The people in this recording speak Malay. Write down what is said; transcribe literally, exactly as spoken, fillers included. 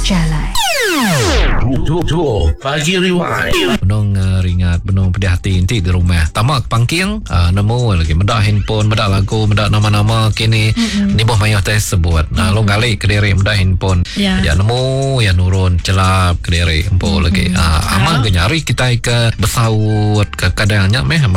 Jalai. Pagi Rewind. Benong uh, ringat, benong pedih hati nanti di rumah. Tamak pangking, uh, nemu lagi medak handphone, medak lagu, medak nama-nama kini. Mm-hmm. Ni boh mayah tes sebut. Nah, mm-hmm. lo galak ke diri medak handphone. Yeah. Ya nemu, ya nurun celap ke diri empo mm-hmm. lagi. Ah, uh, aman ke nyari kita ke besaut ke kadangnya meh